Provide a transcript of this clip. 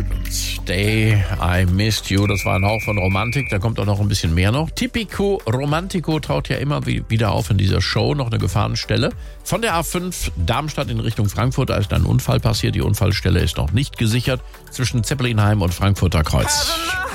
Day I Missed You, das war ein Hauch von Romantik, da kommt auch noch ein bisschen mehr noch. Tipico Romantico taucht ja immer wieder auf in dieser Show, noch eine Gefahrenstelle. Von der A5 Darmstadt in Richtung Frankfurt, da ist ein Unfall passiert, die Unfallstelle ist noch nicht gesichert, zwischen Zeppelinheim und Frankfurter Kreuz.